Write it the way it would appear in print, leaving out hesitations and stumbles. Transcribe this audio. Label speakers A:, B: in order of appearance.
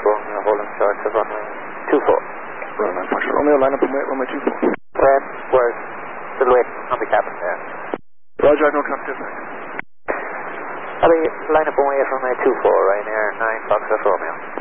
A: Romeo, holding short of runway 24.
B: Runway Foxtrot Romeo, line up and wait, runway 24.
A: Where's still waiting on the cabin there?
B: Roger, no contact.
A: I'll be line up and wait, runway 24, Ryanair 9 Foxtrot Romeo.